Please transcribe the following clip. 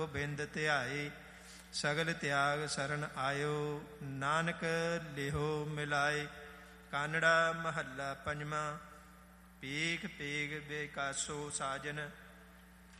ਬਿੰਦ ਧਿਆਏ, ਸਗਲ ਤਿਆਗ ਸਰਨ ਆਇਓ, ਨਾਨਕ ਲਿਹੋ ਮਿਲਾਏ। ਕਾਨੜਾ ਮਹੱਲਾ ਪੰਜਵਾਂ। ਪੀਕ ਪੀਗ ਬੇਕਾਸੋ ਸਾਜਨ,